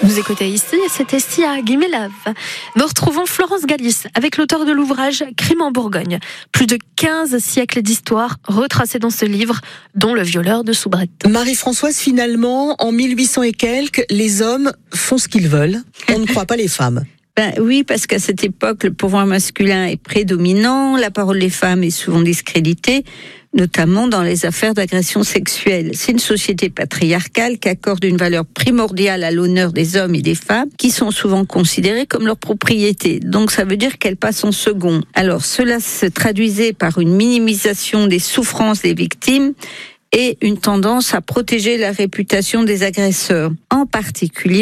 Vous écoutez ici, c'était Sia Guimelave. Nous retrouvons Florence Galis avec l'auteur de l'ouvrage Crime en Bourgogne. Plus de 15 siècles d'histoire retracés dans ce livre, dont le violeur de Soubrette. Marie-Françoise, finalement, en 1800 et quelques, les hommes font ce qu'ils veulent. On ne croit pas les femmes. Oui, parce qu'à cette époque, le pouvoir masculin est prédominant, la parole des femmes est souvent discréditée, notamment dans les affaires d'agression sexuelle. C'est une société patriarcale qui accorde une valeur primordiale à l'honneur des hommes et des femmes, qui sont souvent considérés comme leur propriété. Donc ça veut dire qu'elles passent en second. Alors cela se traduisait par une minimisation des souffrances des victimes et une tendance à protéger la réputation des agresseurs. En particulier,